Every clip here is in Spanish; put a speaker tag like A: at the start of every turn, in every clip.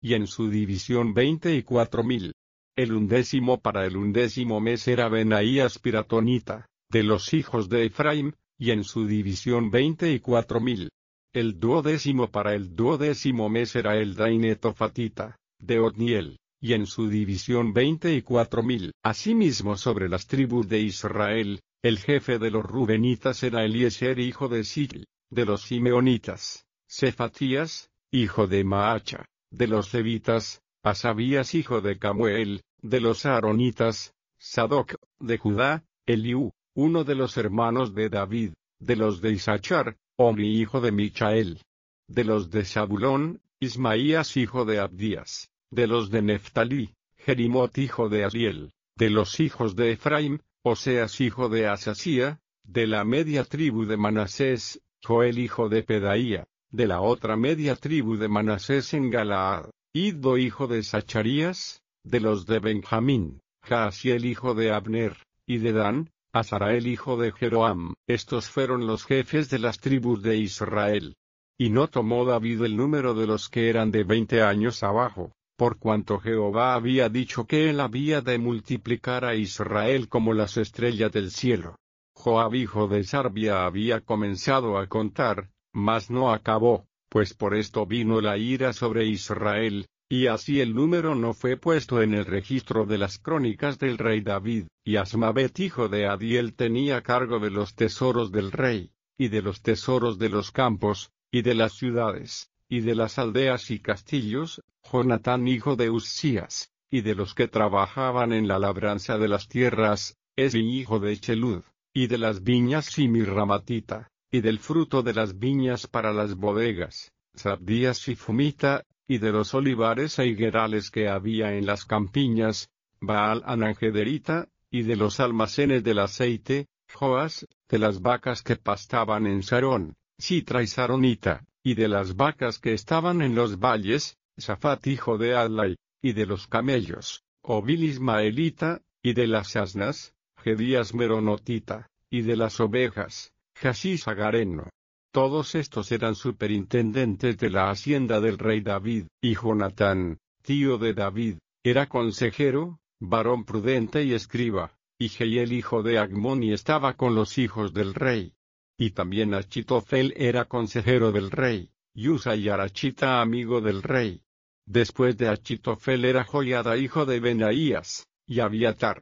A: y en su división 24,000. El 11º para el 11º mes era Benaías Piratonita, de los hijos de Efraim, y en su división 24,000. El 12º para el 12º mes era Eldaí Netofatita, de Otniel, y en su división 24,000. Asimismo sobre las tribus de Israel, el jefe de los Rubenitas era Eliezer hijo de Sicri, de los Simeonitas, Cefatías, hijo de Maacha, de los Levitas, Asabías hijo de Camuel, de los Aaronitas, Sadoc, de Judá, Eliú, uno de los hermanos de David, de los de Isachar, Omri hijo de Michael, de los de Zabulón, Ismaías hijo de Abdías, de los de Neftalí, Jerimot hijo de Asiel, de los hijos de Efraim, Oseas hijo de Asasía, de la media tribu de Manasés, Joel hijo de Pedaía, de la otra media tribu de Manasés en Galaad, Iddo hijo de Zacharías, de los de Benjamín, Jaasiel hijo de Abner, y de Dan, Azarael hijo de Jeroam. Estos fueron los jefes de las tribus de Israel. Y no tomó David el número de los que eran de 20 años abajo, por cuanto Jehová había dicho que él había de multiplicar a Israel como las estrellas del cielo. Joab hijo de Sarbia había comenzado a contar, mas no acabó, pues por esto vino la ira sobre Israel, y así el número no fue puesto en el registro de las crónicas del rey David. Y Asmaveth hijo de Adiel tenía cargo de los tesoros del rey, y de los tesoros de los campos, y de las ciudades, y de las aldeas y castillos, Jonatán hijo de Uzías, y de los que trabajaban en la labranza de las tierras, Esri hijo de Chelud, y de las viñas Simirramatita, y del fruto de las viñas para las bodegas, Sabdías y Fumita, y de los olivares e higuerales que había en las campiñas, Baal Anangederita, y de los almacenes del aceite, Joas, de las vacas que pastaban en Sarón, Sitra y Saronita, y de las vacas que estaban en los valles, Safat hijo de Adlai, y de los camellos, Obil Ismaelita, y de las asnas, Gedías Meronotita, y de las ovejas, Jasis Agareno. Todos estos eran superintendentes de la hacienda del rey David. Y Jonatán, tío de David, era consejero, varón prudente y escriba, y Jehiel hijo de Agmoni estaba con los hijos del rey. Y también Achitofel era consejero del rey, y Usa y Arachita amigo del rey. Después de Achitofel era Joiada hijo de Benaías, y Abiatar.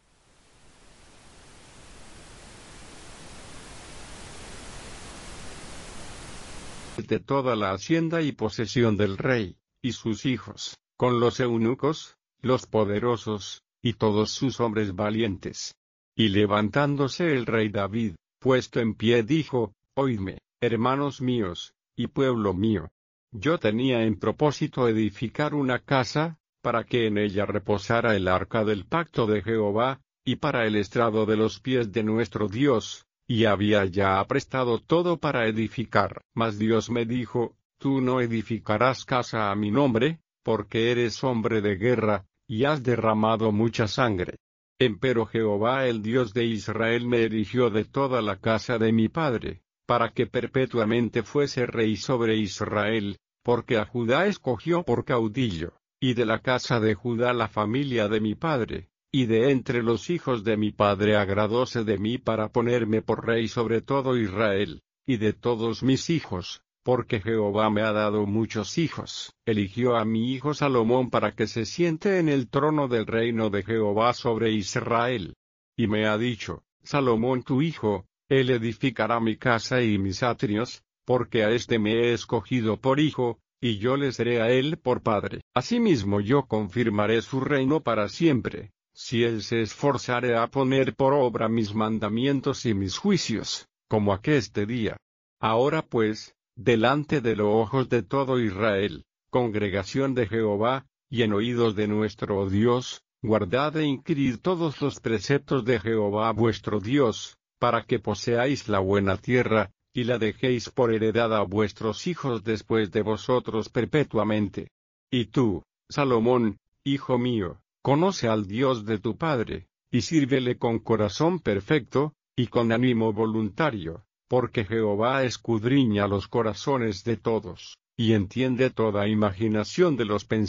A: De toda la hacienda y posesión del rey, y sus hijos, con los eunucos, los poderosos, y todos sus hombres valientes. Y levantándose el rey David, puesto en pie dijo, Oídme, hermanos míos, y pueblo mío. Yo tenía en propósito edificar una casa, para que en ella reposara el arca del pacto de Jehová, y para el estrado de los pies de nuestro Dios, y había ya aprestado todo para edificar. Mas Dios me dijo, Tú no edificarás casa a mi nombre, porque eres hombre de guerra, y has derramado mucha sangre. Empero Jehová el Dios de Israel me erigió de toda la casa de mi padre, para que perpetuamente fuese rey sobre Israel, porque a Judá escogió por caudillo, y de la casa de Judá la familia de mi padre, y de entre los hijos de mi padre agradóse de mí para ponerme por rey sobre todo Israel, y de todos mis hijos, porque Jehová me ha dado muchos hijos. Eligió a mi hijo Salomón para que se siente en el trono del reino de Jehová sobre Israel. Y me ha dicho, Salomón tu hijo, él edificará mi casa y mis atrios, porque a éste me he escogido por hijo, y yo le seré a él por padre. Asimismo yo confirmaré su reino para siempre, si él se esforzare a poner por obra mis mandamientos y mis juicios, como aqueste día. Ahora pues, delante de los ojos de todo Israel, congregación de Jehová, y en oídos de nuestro Dios, guardad e inquirid todos los preceptos de Jehová vuestro Dios, para que poseáis la buena tierra, y la dejéis por heredad a vuestros hijos después de vosotros perpetuamente. Y tú, Salomón, hijo mío, conoce al Dios de tu padre, y sírvele con corazón perfecto, y con ánimo voluntario, porque Jehová escudriña los corazones de todos, y entiende toda imaginación de los pensamientos